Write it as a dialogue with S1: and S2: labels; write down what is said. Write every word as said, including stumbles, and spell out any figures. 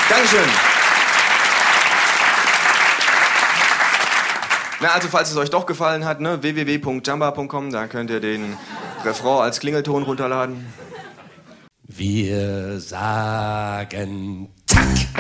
S1: Dankeschön. Na, also falls es euch doch gefallen hat, ne, w w w punkt jamba punkt com, da könnt ihr den Refrain als Klingelton runterladen.
S2: Wir sagen